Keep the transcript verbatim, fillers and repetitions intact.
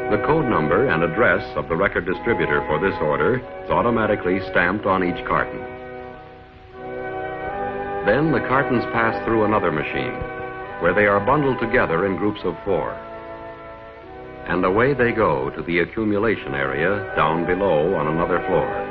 The code number and address of the record distributor for this order is automatically stamped on each carton. Then the cartons pass through another machine, where they are bundled together in groups of four. And away they go to the accumulation area down below on another floor.